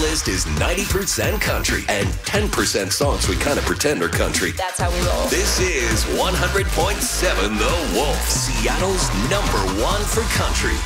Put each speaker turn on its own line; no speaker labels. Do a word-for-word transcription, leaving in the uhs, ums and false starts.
playlist is ninety percent country and ten percent songs we kind of pretend are country.
That's how we roll.
This is one hundred point seven The Wolf, Seattle's number one for country.